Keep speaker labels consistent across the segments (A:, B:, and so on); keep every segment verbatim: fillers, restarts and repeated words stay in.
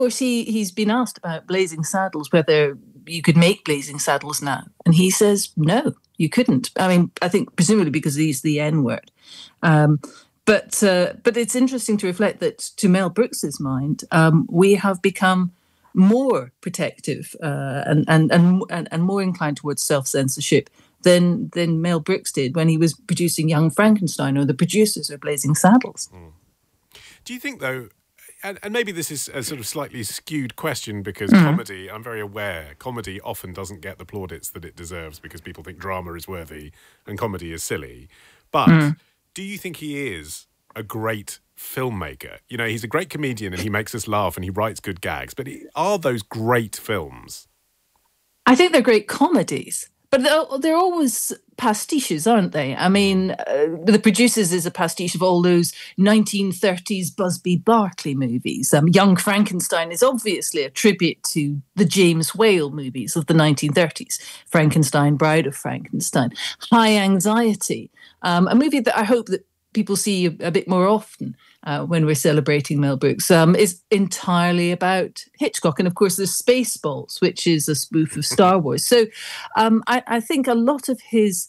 A: course, he, he's been asked about Blazing Saddles, whether you could make Blazing Saddles now. And he says, no, you couldn't. I mean, I think presumably because he's the N word. Um, but uh, but it's interesting to reflect that, to Mel Brooks's mind, um, we have become more protective uh, and, and, and, and, and more inclined towards self-censorship than, than Mel Brooks did when he was producing Young Frankenstein or the producers of Blazing Saddles.
B: Mm. Do you think, though, and, and maybe this is a sort of slightly skewed question because mm. comedy, I'm very aware, comedy often doesn't get the plaudits that it deserves because people think drama is worthy and comedy is silly. But mm. do you think he is a great filmmaker? You know, he's a great comedian and he makes us laugh and he writes good gags, but he, are those great films?
A: I think they're great comedies. But they're, they're always pastiches, aren't they? I mean, uh, The Producers is a pastiche of all those nineteen thirties Busby Berkeley movies. Um, Young Frankenstein is obviously a tribute to the James Whale movies of the nineteen thirties. Frankenstein, Bride of Frankenstein. High Anxiety, um, a movie that I hope that people see a, a bit more often uh, when we're celebrating Mel Brooks, um, is entirely about Hitchcock. And of course, there's Spaceballs, which is a spoof of Star Wars. So um, I, I think a lot of his,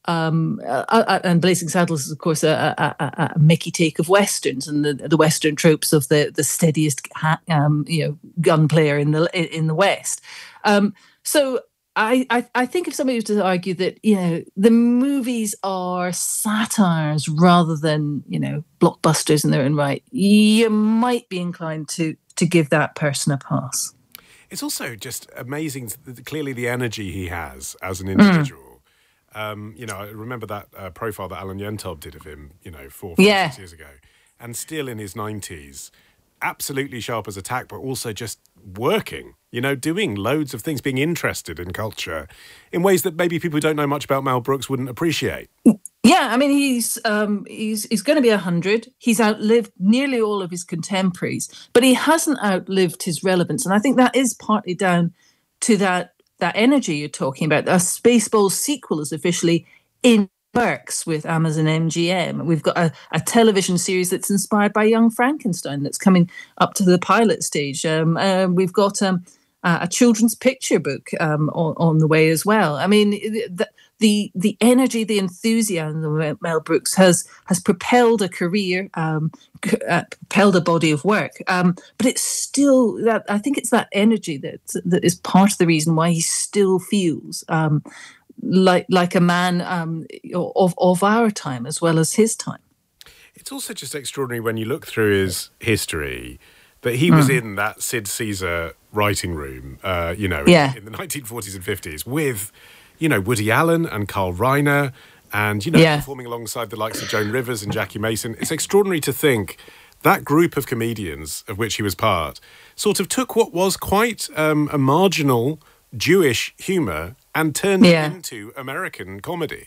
A: um, uh, uh, and Blazing Saddles is, of course, a, a, a, a Mickey take of Westerns and the, the Western tropes of the, the steadiest ha- um, you know, gun player in the, in the West. Um, so I, I, I think if somebody was to argue that, you know, the movies are satires rather than, you know, blockbusters in their own right, you might be inclined to to give that person a pass.
B: It's also just amazing, clearly, the energy he has as an individual. Mm. Um, you know, I remember that uh, profile that Alan Yentob did of him, you know, four, five, yeah. six years ago. And still in his nineties, absolutely sharp as a tack, but also just working, you know, doing loads of things, being interested in culture in ways that maybe people who don't know much about Mel Brooks wouldn't appreciate.
A: Yeah, I mean, he's um, he's he's going to be one hundred. He's outlived nearly all of his contemporaries, but he hasn't outlived his relevance. And I think that is partly down to that that energy you're talking about. A Spaceballs sequel is officially in works with Amazon M G M. We've got a, a television series that's inspired by Young Frankenstein that's coming up to the pilot stage. Um, uh, we've got um, uh, a children's picture book um, on, on the way as well. I mean, the the, the energy, the enthusiasm of Mel Brooks has has propelled a career, um, uh, propelled a body of work. Um, but it's still that I think it's that energy that that is part of the reason why he still feels Um, like like a man um, of of our time as well as his time.
B: It's also just extraordinary when you look through his history that he was mm. in that Sid Caesar writing room, uh, you know,
A: yeah.
B: in, in the nineteen forties and fifties with, you know, Woody Allen and Carl Reiner and, you know, yeah. performing alongside the likes of Joan Rivers and Jackie Mason. It's extraordinary to think that group of comedians of which he was part sort of took what was quite um, a marginal Jewish humour and turned yeah. it into American comedy.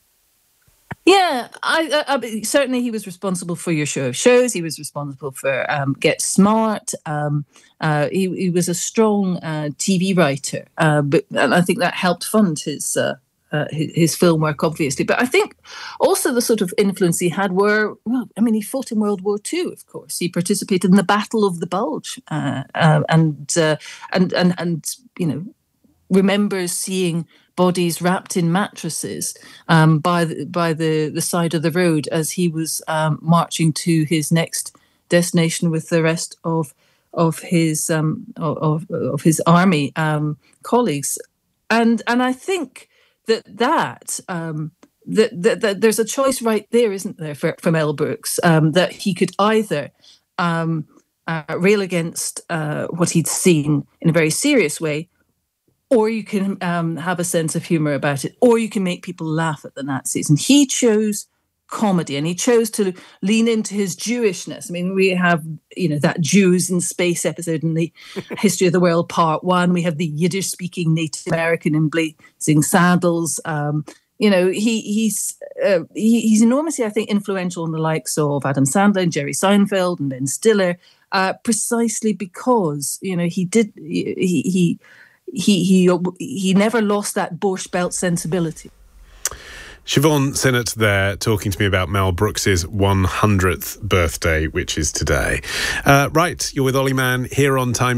A: Yeah, I, I, I certainly he was responsible for Your Show of Shows. He was responsible for um, Get Smart. Um, uh, he, he was a strong uh, T V writer, uh, but and I think that helped fund his, uh, uh, his his film work, obviously. But I think also the sort of influence he had were, well, I mean, he fought in World War Two, of course. He participated in the Battle of the Bulge, uh, uh, and uh, and and and you know, remembers seeing bodies wrapped in mattresses um, by the, by the, the side of the road as he was um, marching to his next destination with the rest of of his um, of of his army um, colleagues, and and I think that that. Um, that, that, that there's a choice right there, isn't there, for, for Mel Brooks, um, that he could either um, uh, rail against uh, what he'd seen in a very serious way, or you can um, have a sense of humour about it, or you can make people laugh at the Nazis. And he chose comedy, and he chose to lean into his Jewishness. I mean, we have, you know, that Jews in Space episode in the History of the World Part One. We have the Yiddish-speaking Native American in Blazing Saddles. Um, you know, he he's uh, he, he's enormously, I think, influential in the likes of Adam Sandler and Jerry Seinfeld and Ben Stiller, uh, precisely because, you know, he did he he. He he he never lost that Borscht Belt sensibility.
B: Siobhan Sinnott there talking to me about Mel Brooks's one hundredth birthday, which is today. Uh, right, you're with Ollie Mann here on Time